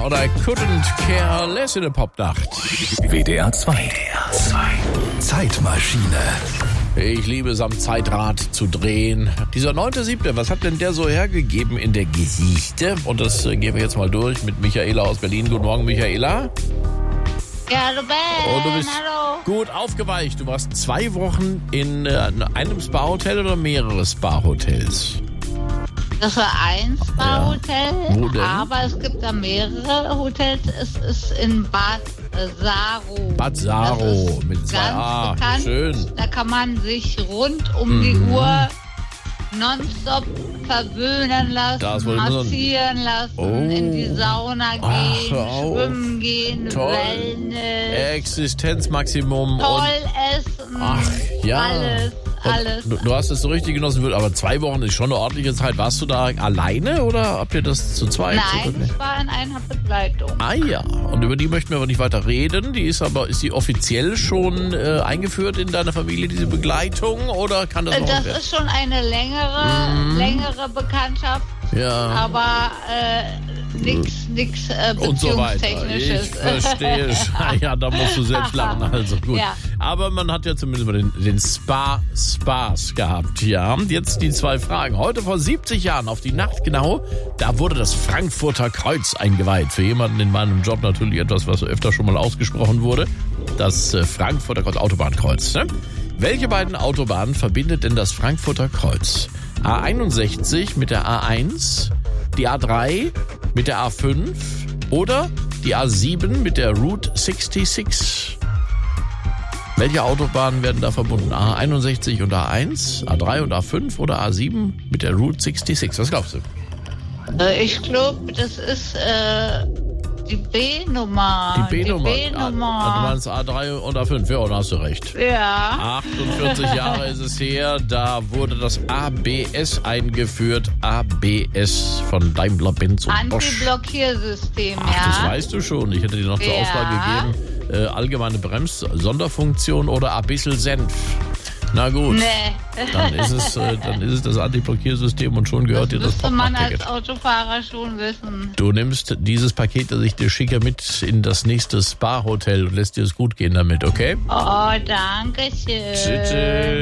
oder Couldn't Care Less in der Popnacht. WDR 2. Zeitmaschine. Ich liebe es, am Zeitrad zu drehen. Dieser 9.7., was hat denn der so hergegeben in der Geschichte? Und das gehen wir jetzt mal durch mit Michaela aus Berlin. Guten Morgen, Michaela. Ja, hallo Ben, Und du bist hallo. gut aufgeweicht. Du warst 2 Wochen in einem Spa-Hotel oder mehrere Spa-Hotels? Das war ein Spa-Hotel, Wo denn? aber es gibt da mehrere Hotels. Es ist in Bad Saro. Bad Saro mit 2 ganz A. bekannt. Schön. Da kann man sich rund um die Uhr nonstop verwöhnen lassen, Das wollte ich nur sagen. massieren lassen, in die Sauna Ach, gehen, hör auf. schwimmen gehen, Toll. Wellness, Existenzmaximum. toll essen, Ach, ja. alles. Du hast es so richtig genossen, aber 2 Wochen ist schon eine ordentliche Zeit. Warst du da alleine oder habt ihr das zu zweit? Nein, ich war in einer Begleitung. Ah ja, und über die möchten wir aber nicht weiter reden. Ist die offiziell schon eingeführt in deiner Familie, diese Begleitung, oder kann das noch Das werden? ist schon eine längere Bekanntschaft, Ja. aber nix Und so weiter. Beziehungstechnisches. Ich verstehe. Ja, da musst du selbst lachen. Also gut. Ja. Aber man hat ja zumindest mal den Spaß gehabt. Ja, und jetzt die 2 Fragen. Heute vor 70 Jahren, auf die Nacht genau, da wurde das Frankfurter Kreuz eingeweiht. Für jemanden in meinem Job natürlich etwas, was öfter schon mal ausgesprochen wurde. Das Frankfurter Kreuz, Autobahnkreuz. Ne? Welche beiden Autobahnen verbindet denn das Frankfurter Kreuz? A61 mit der A1, die A3 mit der A5 oder die A7 mit der Route 66? Welche Autobahnen werden da verbunden? A61 und A1, A3 und A5 oder A7 mit der Route 66? Was glaubst du? Ich glaube, das ist die B-Nummer. Die B-Nummer. Du B-Nummer. meinst A3 und A5, ja, da hast du recht. Ja. 48 Jahre ist es her, da wurde das ABS eingeführt. ABS von Daimler-Benz und Bosch. Anti-Blockiersystem, Ach, das ja. weißt du schon. Ich hätte dir noch zur Ja. Auswahl gegeben. Allgemeine Brems-Sonderfunktion oder ein bisschen Senf. Na gut, Nee. dann ist es das Anti-Blockiersystem und schon gehört dir das Müsste man als Poppacket. Autofahrer schon wissen. Du nimmst dieses Paket, das ich dir schicke, mit in das nächste Spa-Hotel und lässt dir es gut gehen damit, okay? Oh, danke schön. Tschüss.